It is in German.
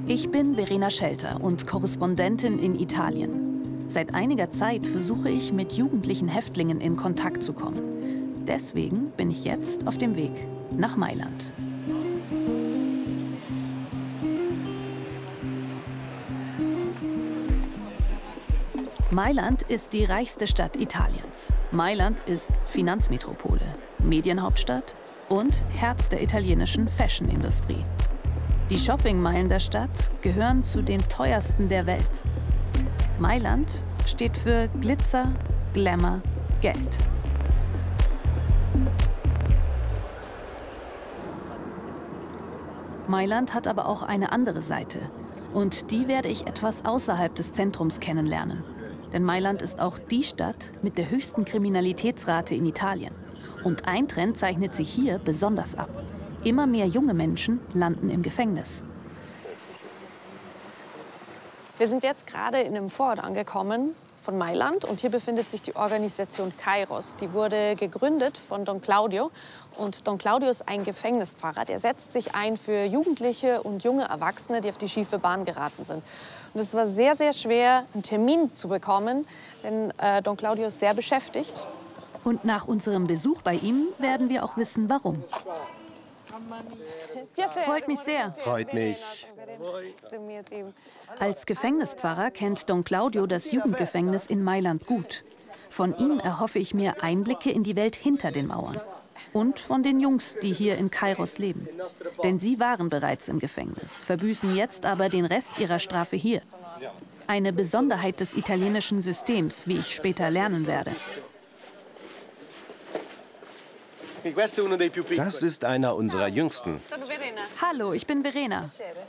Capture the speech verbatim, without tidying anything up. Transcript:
Ich bin Verena Schelter und Korrespondentin in Italien. Seit einiger Zeit versuche ich, mit jugendlichen Häftlingen in Kontakt zu kommen. Deswegen bin ich jetzt auf dem Weg nach Mailand. Mailand ist die reichste Stadt Italiens. Mailand ist Finanzmetropole, Medienhauptstadt und Herz der italienischen Fashion-Industrie. Die Shoppingmeilen der Stadt gehören zu den teuersten der Welt. Mailand steht für Glitzer, Glamour, Geld. Mailand hat aber auch eine andere Seite. Und die werde ich etwas außerhalb des Zentrums kennenlernen. Denn Mailand ist auch die Stadt mit der höchsten Kriminalitätsrate in Italien. Und ein Trend zeichnet sich hier besonders ab. Immer mehr junge Menschen landen im Gefängnis. Wir sind jetzt gerade in einem Vorort angekommen von Mailand und hier befindet sich die Organisation Kairos. Die wurde gegründet von Don Claudio und Don Claudio ist ein Gefängnispfarrer. Der setzt sich ein für Jugendliche und junge Erwachsene, die auf die schiefe Bahn geraten sind. Und es war sehr, sehr schwer, einen Termin zu bekommen, denn äh, Don Claudio ist sehr beschäftigt. Und nach unserem Besuch bei ihm werden wir auch wissen, warum. Freut mich sehr. Freut mich. Als Gefängnispfarrer kennt Don Claudio das Jugendgefängnis in Mailand gut. Von ihm erhoffe ich mir Einblicke in die Welt hinter den Mauern. Und von den Jungs, die hier in Kairos leben. Denn sie waren bereits im Gefängnis, verbüßen jetzt aber den Rest ihrer Strafe hier. Eine Besonderheit des italienischen Systems, wie ich später lernen werde. Das ist einer unserer Jüngsten. Hallo, ich bin Verena.